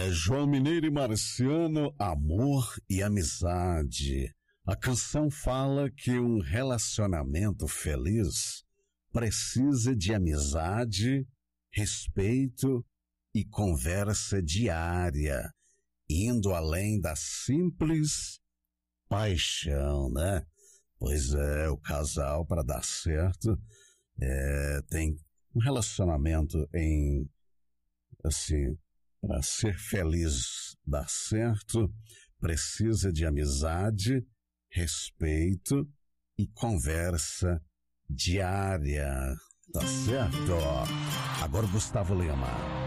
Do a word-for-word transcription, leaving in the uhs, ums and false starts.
É João Mineiro e Marciano, amor e amizade. A canção fala que um relacionamento feliz precisa de amizade, respeito e conversa diária, indo além da simples paixão, né? Pois é, o casal, para dar certo, é, tem um relacionamento em, assim, para ser feliz, dar certo, precisa de amizade, respeito e conversa diária, tá certo? Agora Gustavo Lima.